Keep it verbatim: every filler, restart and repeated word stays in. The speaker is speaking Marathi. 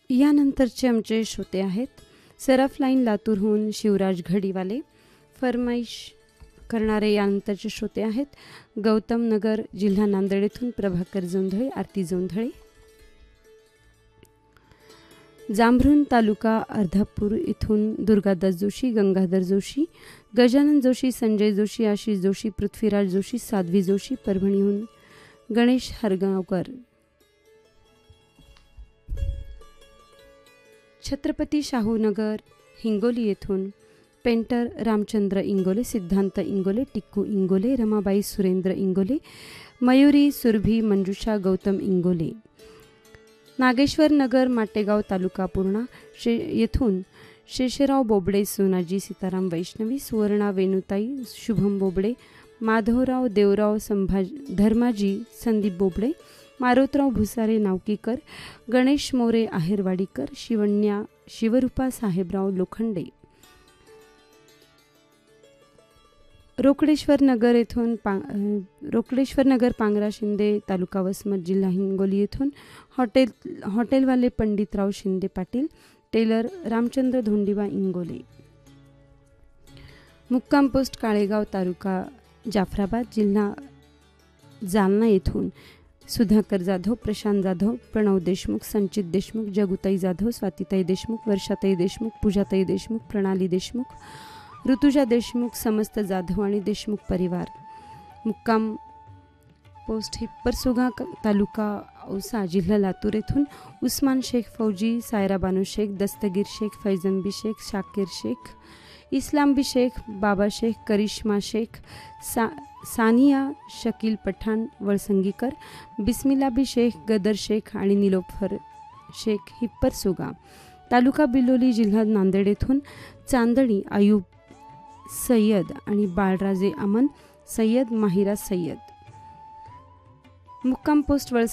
यानंतरचे आमचे श्रोते आहेत सराफ लाईन लातूरहून शिवराज घडीवाले. फरमाईश करणारे यानंतरचे श्रोते आहेत गौतम नगर जिल्हा नांदेड येथून प्रभाकर जोंधळे, आरती जोंधळे. जांभरुण तालुका अर्धापूर इथून दुर्गादास जोशी, गंगाधर जोशी, गजानन जोशी, संजय जोशी, आशिष जोशी, पृथ्वीराज जोशी, साध्वी जोशी. परभणीहून गणेश हरगावकर. छत्रपती शाहूनगर हिंगोली येथून पेंटर रामचंद्र इंगोले, सिद्धांत इंगोले, टिक्कू इंगोले, रमाबाई सुरेंद्र इंगोले, मयुरी सुरभी, मंजुषा गौतम इंगोले. नागेश्वर नगर माटेगाव तालुका पूर्णा शे येथून शेषराव बोबडे, सोनाजी सीताराम वैष्णवी, सुवर्णा वेणुताई, शुभम बोबडे, माधवराव देवराव, संभाज धर्माजी संदीप बोबडे, मारुतराव भुसारे नावकीकर, गणेश मोरे आहेरवाडीकर, शिवण्या शिवरूपा साहेबराव लोखंडे. रोकडेश्वर नगर येथून पा रोकडेश्वर नगर पांगरा शिंदे तालुका वसमत जिल्हा हिंगोली येथून हॉटेल हॉटेलवाले पंडितराव शिंदे पाटील, टेलर रामचंद्र धोंडीबा इंगोले. मुक्काम पोस्ट काळेगाव तालुका जाफराबाद जिल्हा जालना येथून सुधाकर जाधव, प्रशांत जाधव, प्रणव देशमुख, संचित देशमुख, जगुताई जाधव, स्वातीताई देशमुख, वर्षाताई देशमुख, पूजाताई देशमुख, प्रणाली देशमुख, ऋतुजा देशमुख, समस्त जाधव आणि देशमुख परिवार. मुक्काम पोस्ट हिप्परसुगा तालुका औसा जिल्हा लातूर येथून उस्मान शेख फौजी, सायरा बानू शेख, दस्तगीर शेख, फैजनबी शेख, शाकीर शेख, इस्लामबी शेख, बाबा शेख, करिश्मा शेख, सा सानिया शकील पठाण वळसंगीकर, बिस्मिलाबी शेख, गदर शेख आणि निलोफर शेख. हिप्परसुगा तालुका बिलोली जिल्हा नांदेड येथून चांदणी आयुब सय्यद आणि बाळराजे अमन सय्यद, माहिरा सय्यद. मुक्काम पोस्ट वळसंगी